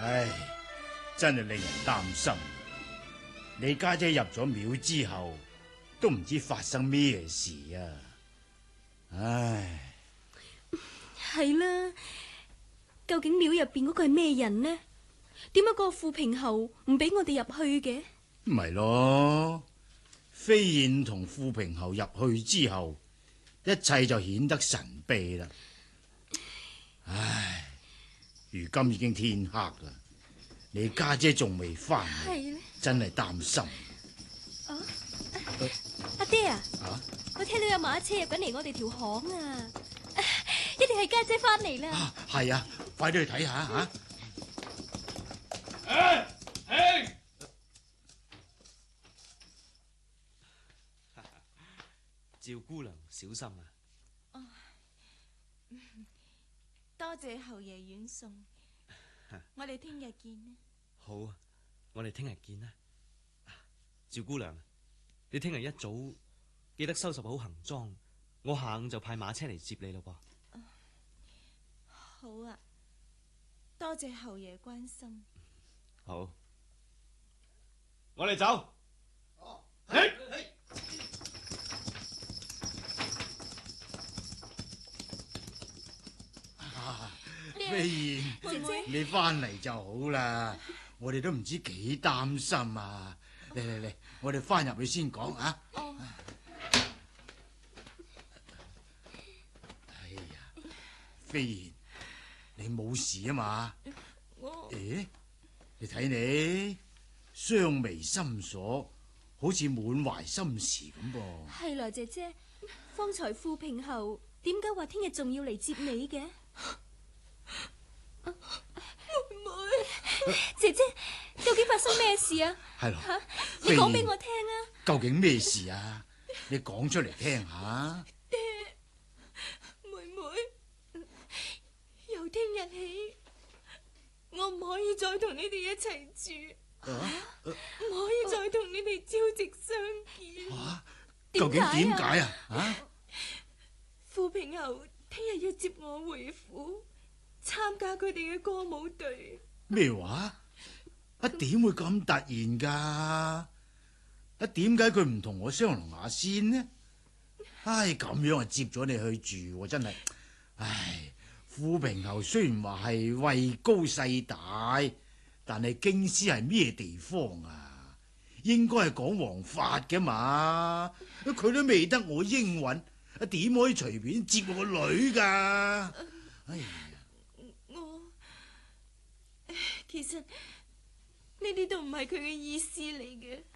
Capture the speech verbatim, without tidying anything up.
唉，真係令人擔心。你家姐入咗廟之後，都唔知發生咩事啊！唉， 係啦，究竟廟入邊嗰個係咩人呢？點解嗰個富平侯唔俾我哋入去嘅？ 唔係咯，飛燕同富平侯入去之後，一切就顯得神秘啦。唉，如今已經天黑啦，你家姐仲未翻嚟，真係擔心。 啊，阿爹啊， 啊， 我聽到有馬車入緊嚟我哋條巷啊，一定係家姐翻嚟啦。 係啊，快啲去睇下吓。 誒誒，趙姑娘小心啊！ 哦，多謝侯爺遠送，我哋聽日見啦。 好啊，我哋聽日見啦。趙姑娘，你聽日一早記得收拾好行裝，我下午就派馬車嚟接你咯噃。 哦，好啊，多謝侯爺關心。 好，我哋走。 哦， 嘿， 飛燕， 姐姐， 你翻嚟就好啦，我哋都唔知幾擔心啊！嚟嚟嚟，我哋翻入去先講啊！ 哦， 哎呀，飛燕，你冇事啊嘛？ 我誒，你睇你雙眉深鎖，好似滿懷心事咁噃。 係啦，姐姐，方才富平侯點解話聽日仲要嚟接你嘅？妹妹，姐姐，究竟發生咩事啊？ 係咯， 吓，你講俾我聽啊！ 究竟咩事啊？你講出嚟聽下。 爹，妹妹，由聽日起，我唔可以再同你哋一齊住，唔、啊啊、可以再同你哋朝夕相見。 吓、啊，究竟點解啊？啊？ 富平侯聽日要接我回府，參加佢哋嘅歌舞隊。 咩話？啊，點會咁突然噶？啊，點解佢唔同我商量下先呢？唉，咁樣啊接咗你去住，真係，唉，富平侯雖然話係位高勢大，但係京師係咩地方啊？應該係講王法嘅嘛，佢都未得我應允，啊，點可以隨便接我個女噶？哎呀， 我其實呢啲都唔係佢嘅意思嚟嘅。